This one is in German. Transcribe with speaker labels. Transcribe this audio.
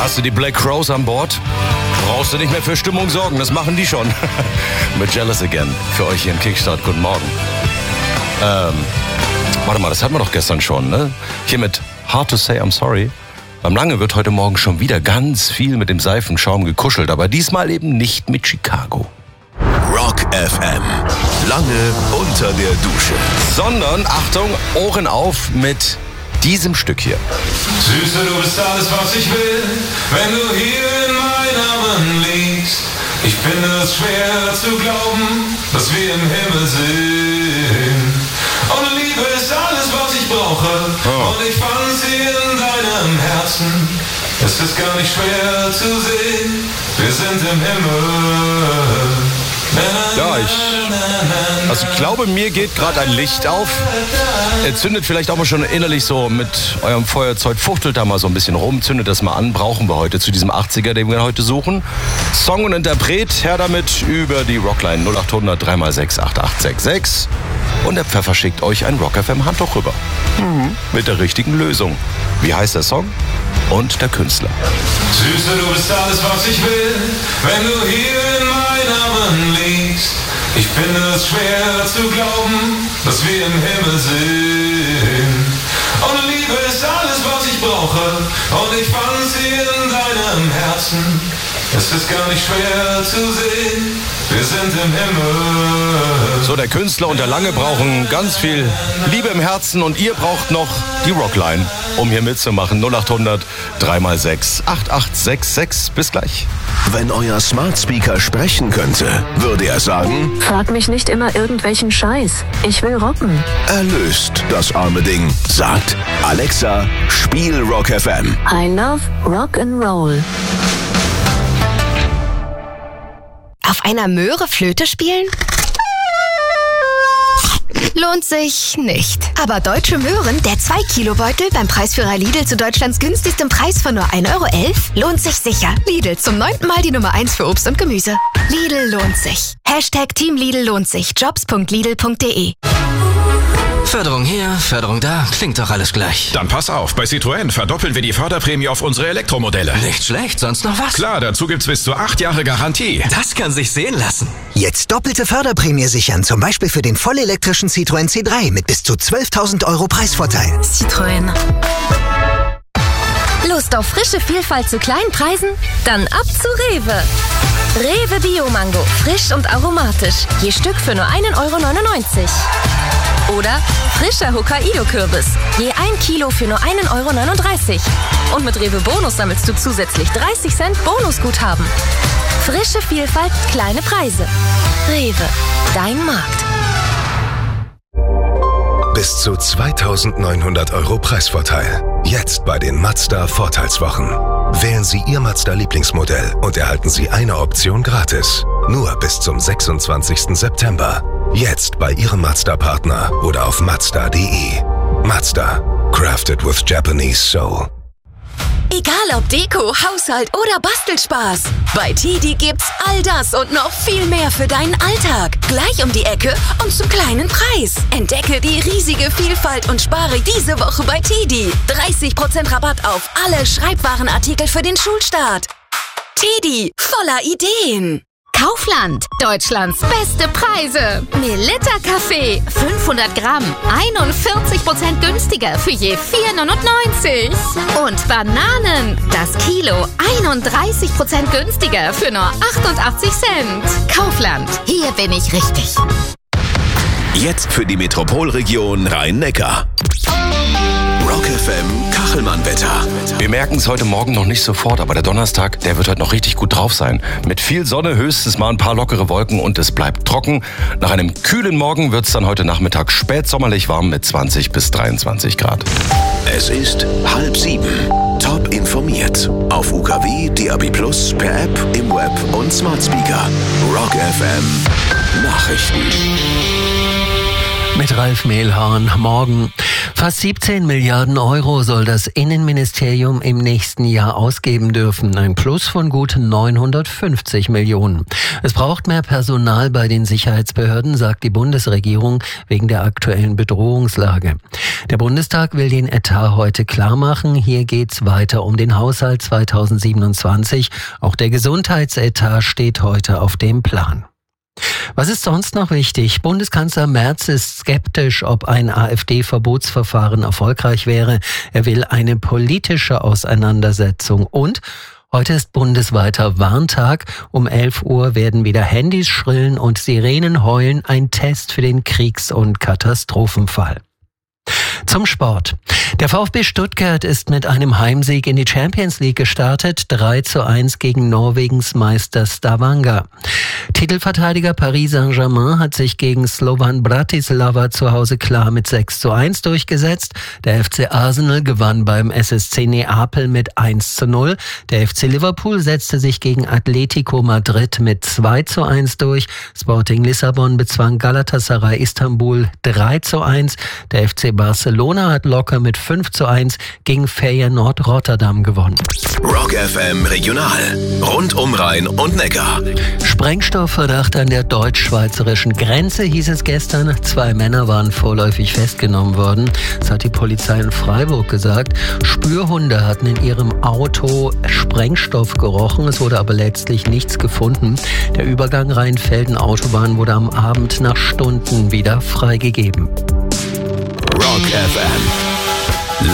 Speaker 1: Hast du die Black Crowes an Bord? Brauchst du nicht mehr für Stimmung sorgen, das machen die schon. Mit Jealous Again für euch hier im Kickstart. Guten Morgen. Warte mal, das hatten wir doch gestern schon, ne? Hier mit Hard to Say I'm Sorry. Beim Lange wird heute Morgen schon wieder ganz viel mit dem Seifenschaum gekuschelt, aber diesmal eben nicht mit Chicago.
Speaker 2: Rock FM. Lange unter der Dusche.
Speaker 1: Sondern, Achtung, Ohren auf mit diesem Stück hier.
Speaker 3: Süße, du bist alles, was ich will, wenn du hier in meinen Armen liegst. Ich finde es schwer zu glauben, dass wir im Himmel sind. Und Liebe ist alles, was ich brauche. Und ich fand sie in deinem Herzen. Es ist gar nicht schwer zu sehen, wir sind im Himmel.
Speaker 1: Ja, ich glaube, mir geht gerade ein Licht auf. Ihr zündet vielleicht auch mal schon innerlich so mit eurem Feuerzeug, fuchtelt da mal so ein bisschen rum, zündet das mal an. Brauchen wir heute zu diesem 80er, den wir heute suchen. Song und Interpret, her damit über die Rockline 0800 3x6 8866. Und der Pfeffer schickt euch ein Rock FM Handtuch rüber. Mit der richtigen Lösung. Wie heißt der Song? Und der Künstler.
Speaker 3: Süße, du bist alles, was ich will, wenn du hier in meinen Armen liegst. Ich finde es schwer zu glauben, dass wir im Himmel sind. Und Liebe ist alles, was ich brauche. Und ich fand sie in deinem Herzen. Es ist gar nicht schwer zu sehen, wir sind im Himmel.
Speaker 1: So, der Künstler und der Lange brauchen ganz viel Liebe im Herzen und ihr braucht noch die Rockline, um hier mitzumachen. 0800 3x6 8866. Bis gleich.
Speaker 2: Wenn euer Smart Speaker sprechen könnte, würde er sagen:
Speaker 4: Frag mich nicht immer irgendwelchen Scheiß. Ich will rocken.
Speaker 2: Erlöst das arme Ding. Sagt: Alexa, spiel Rock FM.
Speaker 4: I love Rock and Roll.
Speaker 5: Auf einer Möhre Flöte spielen? Lohnt sich nicht. Aber Deutsche Möhren, der 2-Kilo-Beutel beim Preisführer Lidl zu Deutschlands günstigstem Preis von nur 1,11 € lohnt sich sicher. Lidl, zum 9. Mal die Nummer 1 für Obst und Gemüse. Lidl lohnt sich. #Team Lidl lohnt sich. Jobs.lidl.de.
Speaker 6: Förderung hier, Förderung da, klingt doch alles gleich.
Speaker 7: Dann pass auf, bei Citroën verdoppeln wir die Förderprämie auf unsere Elektromodelle.
Speaker 6: Nicht schlecht, sonst noch was?
Speaker 7: Klar, dazu gibt's bis zu 8 Jahre Garantie.
Speaker 6: Das kann sich sehen lassen.
Speaker 8: Jetzt doppelte Förderprämie sichern, zum Beispiel für den vollelektrischen Citroën C3 mit bis zu 12.000 € Preisvorteil.
Speaker 5: Citroën. Lust auf frische Vielfalt zu kleinen Preisen? Dann ab zu Rewe. Rewe Bio-Mango, frisch und aromatisch. Je Stück für nur 1,99 €. Oder frischer Hokkaido-Kürbis. Je 1 Kilo für nur 1,39 €. Und mit Rewe Bonus sammelst du zusätzlich 30 Cent Bonusguthaben. Frische Vielfalt, kleine Preise. Rewe, dein Markt.
Speaker 2: Bis zu 2.900 € Preisvorteil. Jetzt bei den Mazda Vorteilswochen. Wählen Sie Ihr Mazda-Lieblingsmodell und erhalten Sie eine Option gratis. Nur bis zum 26. September. Jetzt bei Ihrem Mazda-Partner oder auf Mazda.de. Mazda. Crafted with Japanese soul.
Speaker 9: Egal ob Deko, Haushalt oder Bastelspaß. Bei TiDi gibt's all das und noch viel mehr für deinen Alltag. Gleich um die Ecke und zum kleinen Preis. Entdecke die riesige Vielfalt und spare diese Woche bei TiDi. 30% Rabatt auf alle Schreibwarenartikel für den Schulstart. TiDi, voller Ideen.
Speaker 5: Kaufland, Deutschlands beste Preise. Melitta Kaffee, 500 Gramm, 41% günstiger für je 4,99 €. Und Bananen, das Kilo, 31% günstiger für nur 88 Cent. Kaufland, hier bin ich richtig.
Speaker 2: Jetzt für die Metropolregion Rhein-Neckar. Rock FM Kachelmann-Wetter.
Speaker 1: Wir merken es heute Morgen noch nicht sofort, aber der Donnerstag, der wird heute noch richtig gut drauf sein. Mit viel Sonne, höchstens mal ein paar lockere Wolken und es bleibt trocken. Nach einem kühlen Morgen wird es dann heute Nachmittag spätsommerlich warm mit 20 bis 23 Grad.
Speaker 2: Es ist 6:30. Top informiert. Auf UKW, DAB+, per App, im Web und Smart Speaker. Rock FM Nachrichten.
Speaker 10: Mit Ralf Mehlhorn. Morgen. Fast 17 Milliarden Euro soll das Innenministerium im nächsten Jahr ausgeben dürfen. Ein Plus von gut 950 Millionen. Es braucht mehr Personal bei den Sicherheitsbehörden, sagt die Bundesregierung wegen der aktuellen Bedrohungslage. Der Bundestag will den Etat heute klar machen. Hier geht's weiter um den Haushalt 2027. Auch der Gesundheitsetat steht heute auf dem Plan. Was ist sonst noch wichtig? Bundeskanzler Merz ist skeptisch, ob ein AfD-Verbotsverfahren erfolgreich wäre. Er will eine politische Auseinandersetzung. Und heute ist bundesweiter Warntag. Um 11 Uhr werden wieder Handys schrillen und Sirenen heulen. Ein Test für den Kriegs- und Katastrophenfall. Zum Sport. Der VfB Stuttgart ist mit einem Heimsieg in die Champions League gestartet, 3:1 gegen Norwegens Meister Stavanger. Titelverteidiger Paris Saint-Germain hat sich gegen Slovan Bratislava zu Hause klar mit 6:1 durchgesetzt. Der FC Arsenal gewann beim SSC Neapel mit 1:0. Der FC Liverpool setzte sich gegen Atletico Madrid mit 2:1 durch. Sporting Lissabon bezwang Galatasaray Istanbul 3:1. Der FC Barcelona hat locker mit 5:1 gegen Feyenoord Rotterdam gewonnen.
Speaker 2: Rock FM Regional. Rund um Rhein und Neckar.
Speaker 10: Sprengstoffverdacht an der deutsch-schweizerischen Grenze, hieß es gestern. 2 Männer waren vorläufig festgenommen worden. Das hat die Polizei in Freiburg gesagt. Spürhunde hatten in ihrem Auto Sprengstoff gerochen. Es wurde aber letztlich nichts gefunden. Der Übergang Rheinfelden-Autobahn wurde am Abend nach Stunden wieder freigegeben.
Speaker 2: Rock FM.